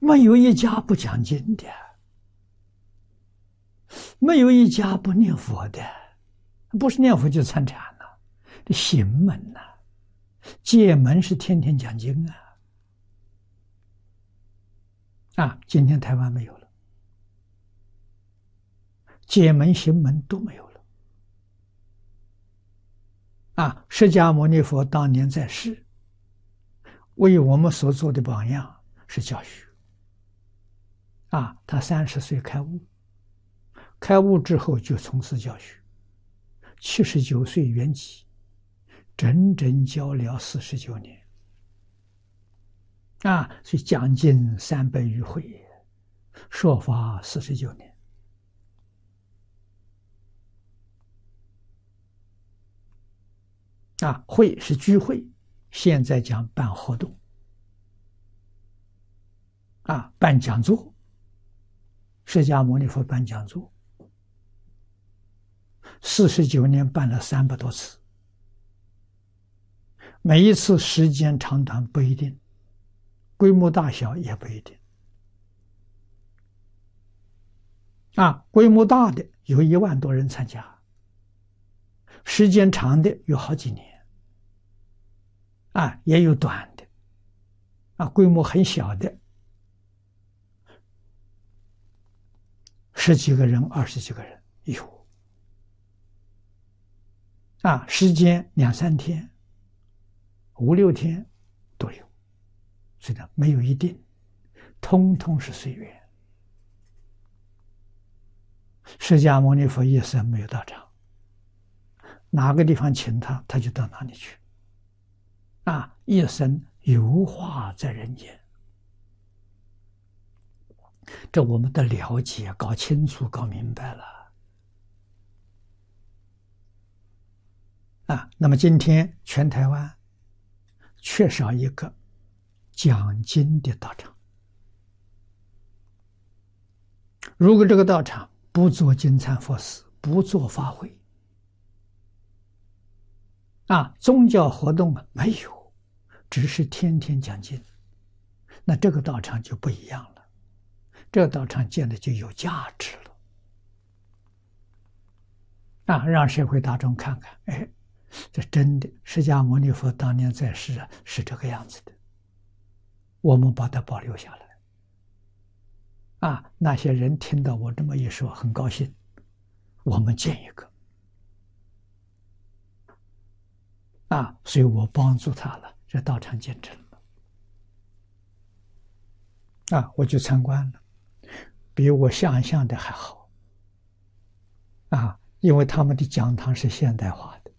没有一家不讲经的，没有一家不念佛的，不是念佛就参禅了，这行门呐，戒门是天天讲经今天台湾没有了，戒门行门都没有了。释迦牟尼佛当年在世，为我们所做的榜样是教学。他30岁开悟，开悟之后就从事教学，79岁圆寂，整整教了49年。所以讲经300余会，说法49年。会是聚会，现在讲办活动，办讲座。释迦牟尼佛办讲座，49年办了300多次，每一次时间长短不一定，规模大小也不一定。规模大的有1万多人参加，时间长的有好几年，也有短的，规模很小的10几个人、20几个人有，时间2、3天、5、6天都有，所以呢，没有一定，通通是随缘。释迦牟尼佛一生没有到场，哪个地方请他，他就到哪里去。一生游化在人间。这我们的了解搞清楚搞明白了。那么今天全台湾缺少一个讲经的道场。如果这个道场不做经忏佛事，不做法会，宗教活动没有，只是天天讲经，那这个道场就不一样了。这个道场建的就有价值了，让社会大众看看，这真的释迦牟尼佛当年在世是这个样子的，我们把它保留下来。那些人听到我这么一说，很高兴，我们建一个，所以我帮助他了，这道场建成了。我去参观了，比我想象的还好，因为他们的讲堂是现代化的，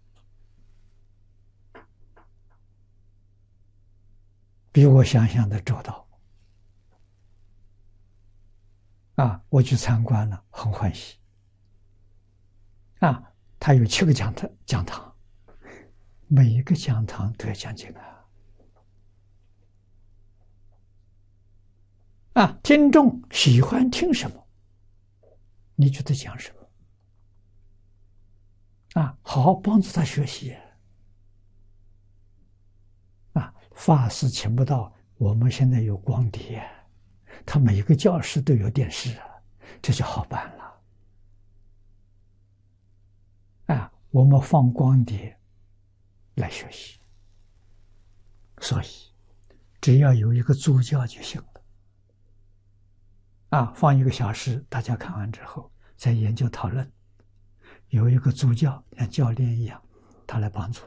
比我想象的周到。我去参观了，很欢喜。他有7个讲堂，每一个讲堂都要讲经听众喜欢听什么，你就得讲什么，好好帮助他学习。法师请不到，我们现在有光碟，他每一个教室都有电视，这就好办了。我们放光碟来学习，所以只要有一个助教就行了。放1个小时，大家看完之后再研究讨论，有一个助教像教练一样，他来帮助，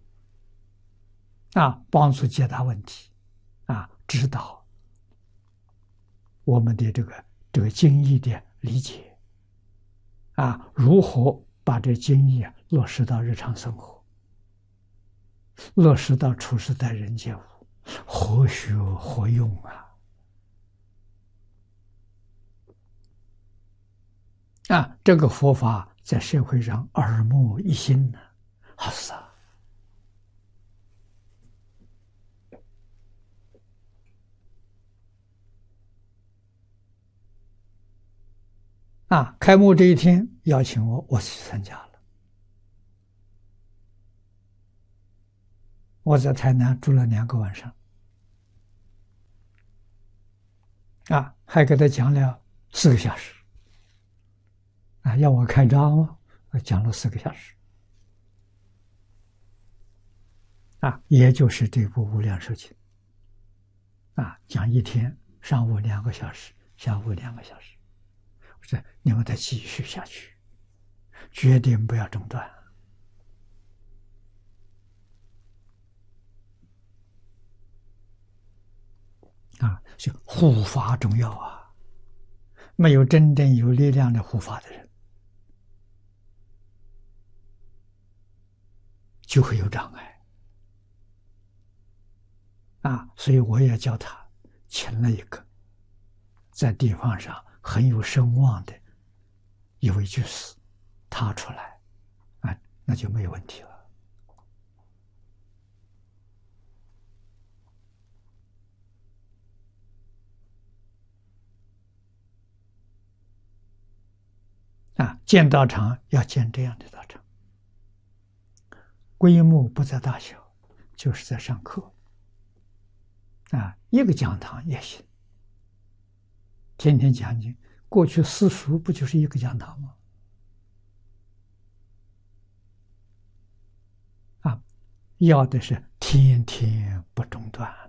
帮助解答问题，指导我们的这个经义的理解，如何把这经义落实到日常生活，落实到处世待人接物，何学何用这个佛法在社会上耳目一新呢，好事开幕这一天邀请我去参加了。我在台南住了2个晚上， 还给他讲了4个小时，要我开张吗？讲了4个小时，也就是这部《无量寿经》，讲一天，上午2个小时，下午2个小时，我说你们再继续下去，决定不要中断。就护法重要啊！没有真正有力量的护法的人，就会有障碍所以我也叫他请了一个在地方上很有声望的一位居士，他出来那就没有问题了。建道场要建这样的道场，规模不在大小，就是在上课一个讲堂也行，天天讲经。过去私塾不就是一个讲堂吗？要的是天天不中断